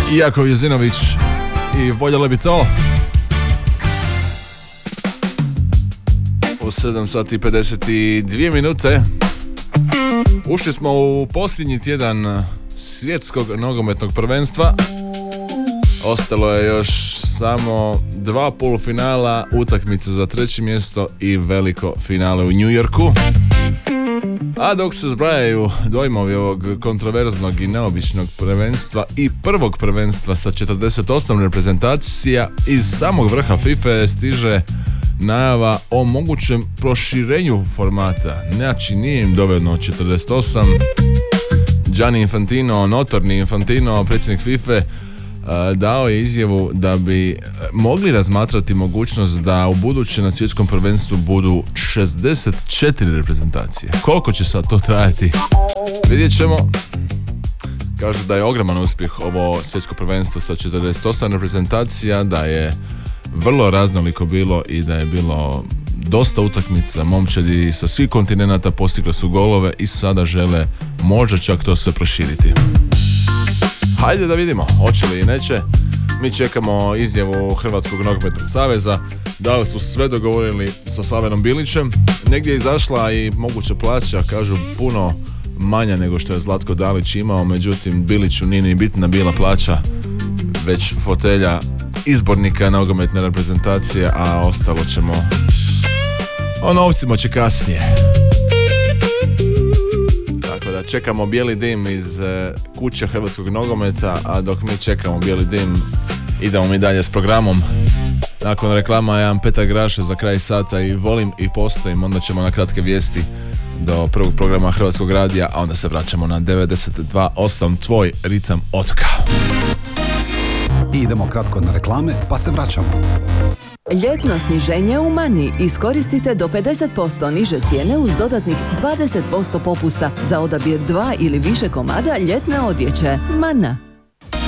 Jakov Jezinović i voljeli bi to. U 7 sati i 52 minute ušli smo u posljednji tjedan svjetskog nogometnog prvenstva. Ostalo je još samo 2 polufinala, utakmice za 3. mjesto i veliko finale u New Yorku. A dok se zbrajaju dojmovi ovog kontroverznog i neobičnog prvenstva i prvog prvenstva sa 48 reprezentacija, iz samog vrha FIFA stiže najava o mogućem proširenju formata. Znači nije im dovoljno 48. Gianni Infantino, notorni Infantino, predsjednik FIFA, dao je izjavu da bi mogli razmatrati mogućnost da u buduće na svjetskom prvenstvu budu 64 reprezentacije. Koliko će sad to trajati? Vidjet ćemo. Kažu da je ogroman uspjeh ovo svjetsko prvenstvo sa 48 reprezentacija, da je vrlo raznoliko bilo i da je bilo dosta utakmica. Momčadi sa svih kontinenata postigli su golove i sada žele možda čak to sve proširiti. Hajde da vidimo, hoće li i neće. Mi čekamo izjavu Hrvatskog nogometnog saveza. Da li su sve dogovorili sa Slavenom Bilićem. Negdje je izašla i moguća plaća, kažu puno manja nego što je Zlatko Dalić imao. Međutim, Biliću nije ni bitna bila plaća, već fotelja izbornika nogometne reprezentacije, a ostalo ćemo o novcima će kasnije. Tako da čekamo bijeli dim iz kuće hrvatskog nogometa, a dok mi čekamo bijeli dim idemo mi dalje s programom. Nakon reklama jedan Petar Graša za kraj sata i Volim i postojim, onda ćemo na kratke vijesti do prvog programa Hrvatskog radija, a onda se vraćamo na 92.8 tvoj ritam otoka. Idemo kratko na reklame, pa se vraćamo. Ljetno sniženje u Mani. Iskoristite do 50% niže cijene uz dodatnih 20% popusta za odabir 2 ili više komada ljetne odjeće. Mana.